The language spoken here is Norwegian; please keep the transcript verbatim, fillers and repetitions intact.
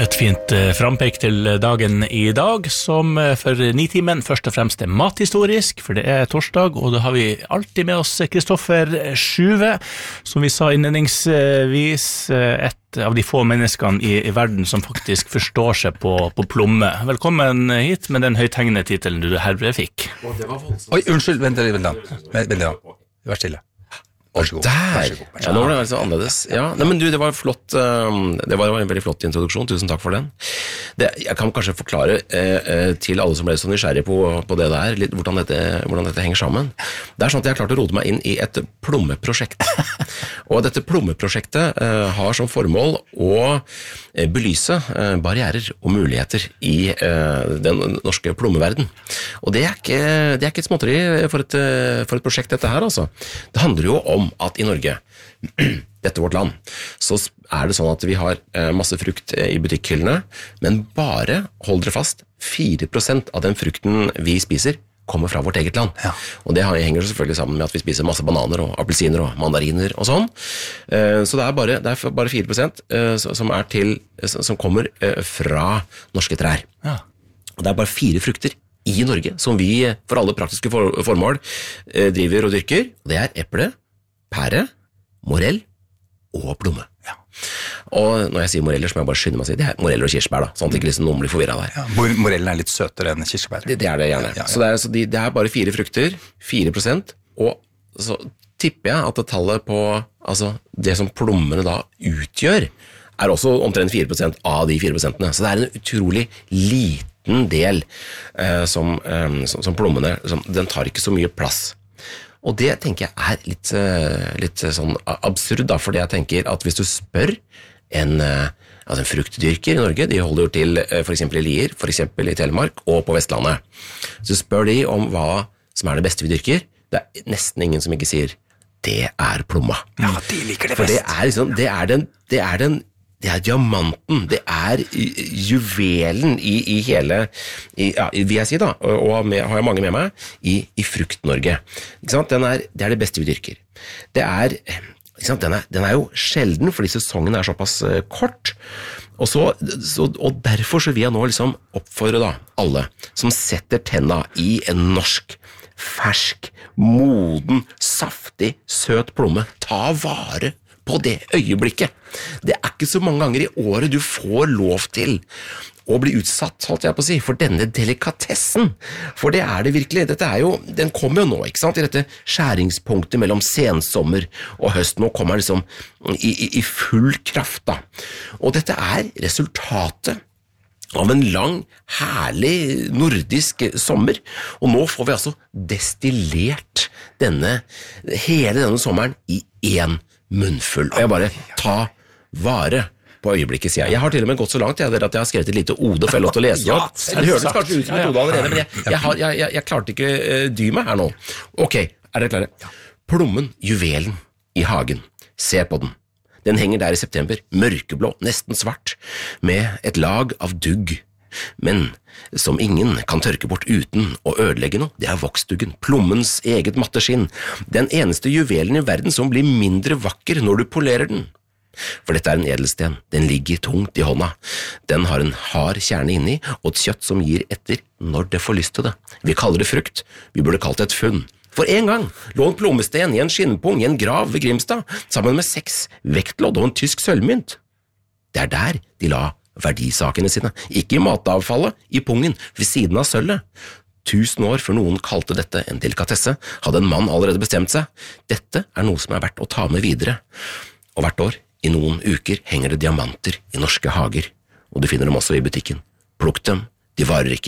Et fint frampek til dagen i dag, som for nitimen først og fremst er mathistorisk, for det er torsdag, og da har vi alltid med oss Kristoffer Sjuve, som vi sa innledningsvis, et av de få menneskene i, i verden som faktisk forstår seg på, på plomme. Velkommen hit med den høythengende titelen du herved fikk. Oi, unnskyld, vent litt, vent litt. Vent litt, vær stille. Vær så god. Der! Ja, nå ble det altså annerledes. Ja, nei, men du, det var flott, det var en veldig flott introduksjon, tusen takk for den. Det, jeg kan kanskje forklare eh, til alle som ble så nysgjerrige på, på det der, litt, hvordan, dette, hvordan dette henger sammen. Det er sånn at jeg har klart å rote meg inn i et plommeprosjekt. Og dette plommeprosjektet eh, har som formål å eh, belyse eh, barrierer og muligheter i eh, den norske plommeverden. Og det er ikke, det er ikke et småtteri for et, for et prosjekt dette her, altså. Det handler jo om at i Norge, dette vårt land, så er det sånn at vi har masse frukt i butikkhyllene, men bare, hold dere fast, fire prosent av den frukten vi spiser kommer fra vårt eget land. Ja. Og det henger selvfølgelig sammen med at vi spiser masse bananer og appelsiner og mandariner og sånn. Så det er bare, det er bare fire prosent som, er til, som kommer fra norske trær. Ja. Og det er bare fire frukter i Norge som vi for alle praktiske formål driver og dyrker. Det er eple, pære, morell og plomme. Ja. Og når jeg sier moreller, så må jeg bare skynde meg å si det er moreller og kirsebær, da, sånn at ikke liksom noen blir forvirret der. Ja, morellen er litt søtere enn kirsebær. Det, det er det gjerne. Ja, ja. Så, det er, så de, det er bare fire frukter, fire prosent, og så tipper jeg at det tallet på altså, det som plommene da utgjør, er også omtrent fire prosent av de fire prosentene. Så det er en utrolig liten del eh, som, eh, som, som plommene, som, den tar ikke så mye plass. Og det tenker jeg er litt, litt sånn absurd da, fordi jeg tenker at hvis du spør en, altså en fruktdyrker i Norge, de holder jo til for eksempel i Lier, for eksempel i Telemark og på Vestlandet, så spør de om hva som er det beste vi dyrker, det er nesten ingen som ikke sier det er plomma. Ja, de liker det best. For det er liksom, det er den, det er den Det er diamanten, det er juvelen i, i hele, i, ja, vil jeg si da, og med, har jeg mange med meg, i, i Frukt-Norge. Ikke sant? Den er, det er det beste vi dyrker. Det er, ikke sant? Den er, den er jo sjelden, fordi sesongen er såpass uh, kort, og, så, så, og derfor så vil jeg nå liksom oppfordre da, alle som setter tenna i en norsk, fersk, moden, saftig, søt plomme, ta vare på det øyeblikket. Det er ikke så mange ganger i året du får lov til å bli utsatt, holdt jeg på å si, for denne delikatessen. For det er det virkelig. Dette er jo, den kommer jo nå, ikke sant, i dette skjæringspunktet mellom sensommer og høst. Nå kommer den liksom i, i, i full kraft da. Og dette er resultatet av en lang, herlig nordisk sommer. Og nå får vi altså destillert denne, hele denne sommeren i én munnfull. Og jeg bare ta vare på øyeblikket, sier jeg. Jeg har til og med gått så langt jeg, at jeg har skrevet et lite ode for jeg lov til å lese det opp. Det høres kanskje ut som et ode allerede, men jeg, jeg, har, jeg, jeg, jeg klarte ikke uh, dy meg her nå. Ok, er dere klare? Plommen, juvelen i hagen. Se på den. Den henger der i september, mørkeblå, nesten svart, med et lag av dugg. Men som ingen kan tørke bort uten å ødelegge noe, det er voksduggen, plommens eget matte skinn, den eneste juvelen i verden som blir mindre vakker når du polerer den. For dette er en edelsten, den ligger tungt i hånda, den har en hard kjerne inni, og et kjøtt som gir etter når det får lyst til det. Vi kaller det frukt, vi burde kalt det et funn. For en gang lå en plommesten i en skinnpung i en grav ved Grimstad, sammen med seks vektlodd og en tysk sølvmynt. Det er der de la verdisakene sine, ikke i matavfallet, i pungen, ved siden av sølvet. Tusen år før noen kalte dette en delikatesse, hadde en mann allerede bestemt seg. Dette er noe som er verdt å ta med videre. Og hvert år, i noen uker, henger det diamanter i norske hager, og du finner dem også i butikken. Plukk dem, de varer ikke